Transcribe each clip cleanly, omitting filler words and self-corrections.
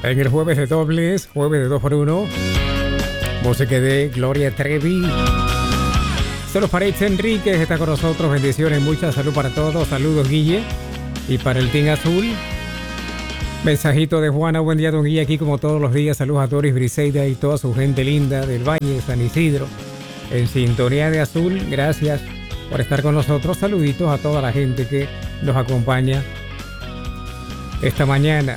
En el jueves de dobles, jueves de 2x1, música de Gloria Trevi. Solo para Itz Enríquez está con nosotros. Bendiciones, mucha salud para todos. Saludos, Guille. Y para el Team Azul, mensajito de Juana. Buen día, don Guille, aquí como todos los días. Saludos a Doris, Briseida y toda su gente linda del Valle, San Isidro. En sintonía de Azul, gracias por estar con nosotros. Saluditos a toda la gente que nos acompaña esta mañana.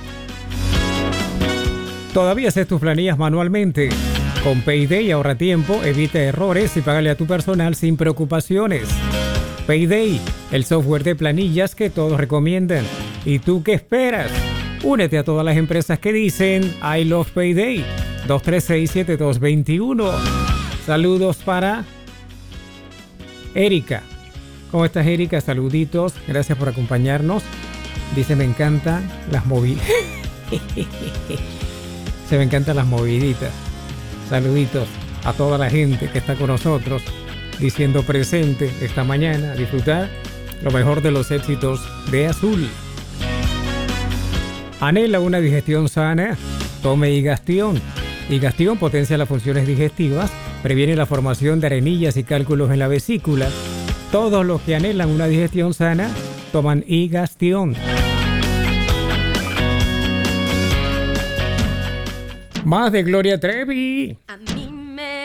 ¿Todavía haces tus planillas manualmente? Con Payday ahorra tiempo, evita errores y págale a tu personal sin preocupaciones. Payday, el software de planillas que todos recomiendan. ¿Y tú qué esperas? Únete a todas las empresas que dicen I love Payday. 236-7221. Saludos para Erika. ¿Cómo estás, Erika? Saluditos. Gracias por acompañarnos. Dice, me encantan las movidas. Se me encantan las moviditas. Saluditos a toda la gente que está con nosotros, diciendo presente esta mañana. Disfrutar lo mejor de los éxitos de Azul. Anhela una digestión sana. Tome Higastión. Higastión potencia las funciones digestivas, previene la formación de arenillas y cálculos en la vesícula. Todos los que anhelan una digestión sana toman Higastión. Más de Gloria Trevi.